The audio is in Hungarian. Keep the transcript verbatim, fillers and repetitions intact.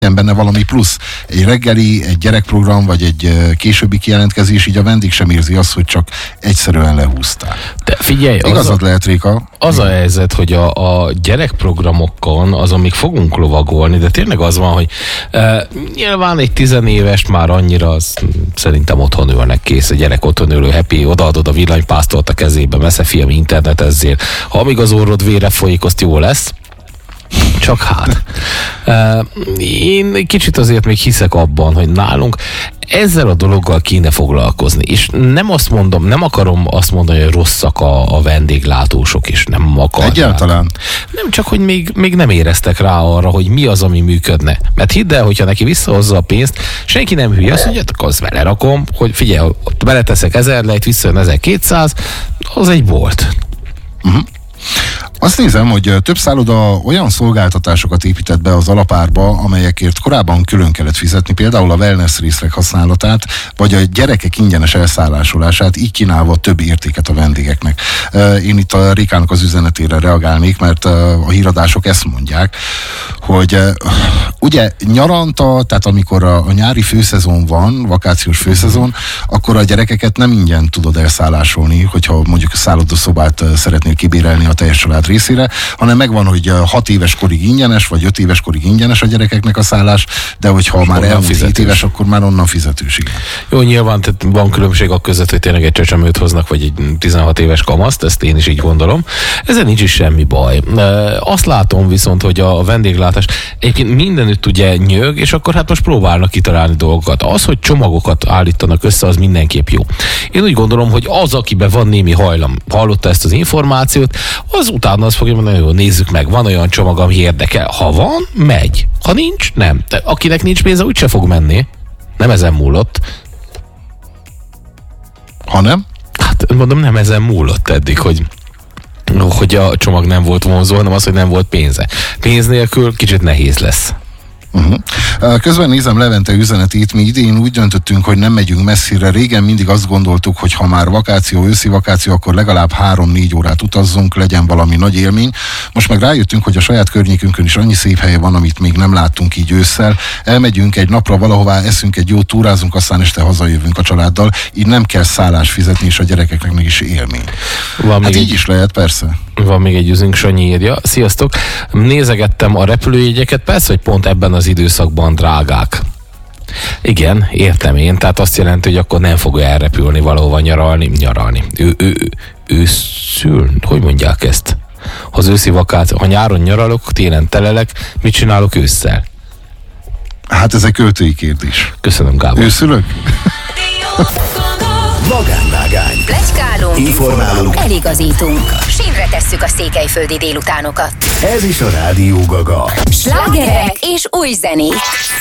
benne valami plusz. Egy reggeli, egy gyerekprogram, vagy egy későbbi kijelentkezés, így a vendég sem érzi azt, hogy csak egyszerűen lehúztál. De figyelj, igazad a, lehet, Réka. Az a helyzet, hogy a, a gyerekprogramokon azon még fogunk lovagolni, de tényleg az van, hogy e, nyilván egy tizenéves már annyira az, szerintem otthon ülnek, kész, a gyerek otthon ülő, happy, odaadod a villanypásztort a kezébe, messze fiam, internetezzél. Ha amíg az orrod vére folyik, azt jó lesz. Csak hát. Én kicsit azért még hiszek abban, hogy nálunk ezzel a dologgal kéne foglalkozni. És nem azt mondom, nem akarom azt mondani, hogy rosszak a, a vendéglátósok, és nem akarják. Egyáltalán. Nem, csak hogy még, még nem éreztek rá arra, hogy mi az, ami működne. Mert hidd el, hogyha neki visszahozza a pénzt, senki nem hülye, azt mondja, akkor azt vele rakom, hogy figyelj, beleteszek ezer lejt, visszajön ezerkétszáz, az egy bolt. Uh-huh. Azt nézem, hogy több szálloda olyan szolgáltatásokat épített be az alapárba, amelyekért korábban külön kellett fizetni, például a wellness részleg használatát, vagy a gyerekek ingyenes elszállásolását, így kínálva több értéket a vendégeknek. Én itt a Rékának az üzenetére reagálnék, mert a híradások ezt mondják, hogy ugye nyaranta, tehát amikor a, a nyári főszezon van, vakációs főszezon, akkor a gyerekeket nem ingyen tudod elszállásolni, hogyha mondjuk szállodaszobát szeretnél kibérelni a teljes család részére, hanem megvan, hogy hat éves korig ingyenes, vagy öt éves korig ingyenes a gyerekeknek a szállás, de hogyha már elmúlt hét éves, akkor már onnan fizetős, igen. Jó, nyilván tehát van különbség a között, hogy tényleg egy csecsemőt hoznak, vagy egy tizenhat éves kamaszt, ezt én is így gondolom. Ezzel nincs is semmi baj. Azt látom viszont, hogy a vendéglátás egyébként mindenütt ugye nyög, és akkor hát most próbálnak kitalálni dolgokat. Az, hogy csomagokat állítanak össze, az mindenképp jó. Én úgy gondolom, hogy az, akiben van némi hajlam, hallotta ezt az információt, az utána azt fogja mondani, hogy nézzük meg, van olyan csomag, ami érdekel. Ha van, megy. Ha nincs, nem. De akinek nincs pénze, úgyse fog menni. Nem ezen múlott. Ha nem? Hát mondom, nem ezen múlott eddig, hogy hogy a csomag nem volt vonzó, hanem az, hogy nem volt pénze. Pénz nélkül kicsit nehéz lesz. Uh-huh. Közben nézem Levente üzenetét, mi idén úgy döntöttünk, hogy nem megyünk messzire. Régen mindig azt gondoltuk, hogy ha már vakáció, őszi vakáció, akkor legalább három-négy órát utazzunk, legyen valami nagy élmény. Most meg rájöttünk, hogy a saját környékünkön is annyi szép helye van, amit még nem láttunk így ősszel. Elmegyünk egy napra valahová, eszünk egy jót, túrázunk, aztán este hazajövünk a családdal. Így nem kell szállás fizetni, és a gyerekeknek meg is élmény. Van hát így egy... is lehet, persze. Van még egy üzünk, Sanyi írja. Sziasztok! Nézegettem a repülőjegyeket, persze, hogy pont ebben az időszakban drágák. Igen, értem én, tehát azt jelenti, hogy akkor nem fog elrepülni valahova nyaralni. Nyaralni. Ő, ő, ő, őszül? Hogy mondják ezt? Ha az őszi vakáció, ha nyáron nyaralok, télen telelek, mit csinálok ősszel? Hát ez egy költői kérdés. Köszönöm, Gábor. Őszülök? Magánvágány. Pletykálunk, informálunk, eligazítunk. Sínre tesszük a székelyföldi délutánokat. Ez is a Rádió Gaga. Slágerek és új zenék.